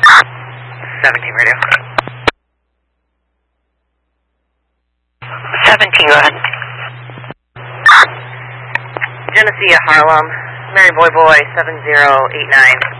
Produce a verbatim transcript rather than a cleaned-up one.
seventeen radio. seventeen, go ahead. Genesee, Harlem, Mary Boy Boy, seven zero eight nine.